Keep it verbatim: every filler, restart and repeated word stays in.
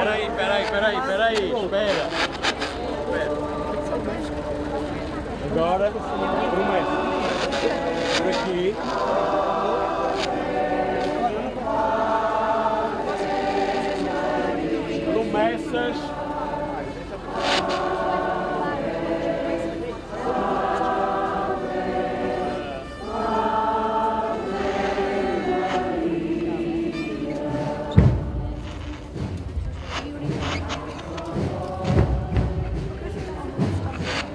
Peraí, peraí, peraí, peraí, espera. Espera. Agora, prometo. Por aqui. Promessas.